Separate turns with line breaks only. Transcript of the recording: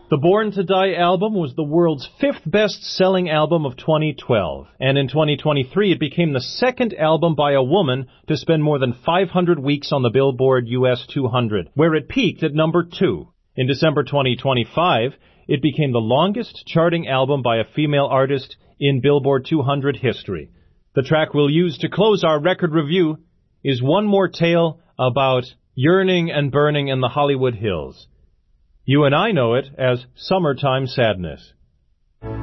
The Born to Die album was the world's fifth best-selling album of 2012, and in 2023 it became the second album by a woman to spend more than 500 weeks on the Billboard US 200, where it peaked at number 2. In December 2025, it became the longest charting album by a female artist in Billboard 200 history. The track we'll use to close our record review is One More Tale about yearning and burning in the Hollywood Hills. You and I know it as Summertime Sadness.